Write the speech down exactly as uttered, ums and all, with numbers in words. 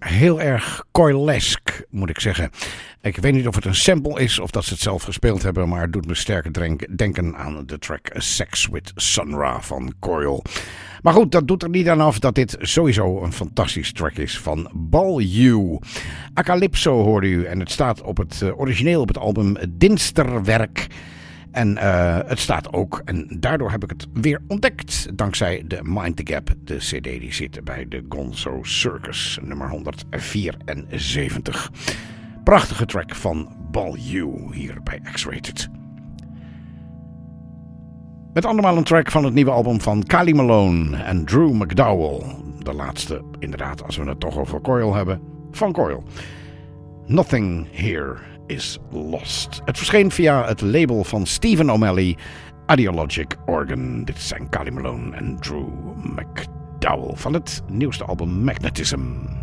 heel erg Coil-esque, moet ik zeggen. Ik weet niet of het een sample is of dat ze het zelf gespeeld hebben, maar het doet me sterk denken aan de track Sex with Sun-Ra van Coil. Maar goed, dat doet er niet aan af dat dit sowieso een fantastische track is van Bal U. Acalypso hoorde u en het staat op het uh, origineel op het album Dinsterwerk. En uh, het staat ook, en daardoor heb ik het weer ontdekt, dankzij de Mind the Gap, de cd die zit bij de Gonzo Circus, nummer honderdvierenzeventig. Prachtige track van Bal U hier bij X-Rated. Met andermaal een track van het nieuwe album van Kylie Malone en Drew McDowell. De laatste, inderdaad, als we het toch over Coil hebben, van Coil. Nothing Here is Lost. Het verscheen via het label van Stephen O'Malley, Ideologic Organ. Dit zijn Kylie Malone en Drew McDowell van het nieuwste album Magnetism.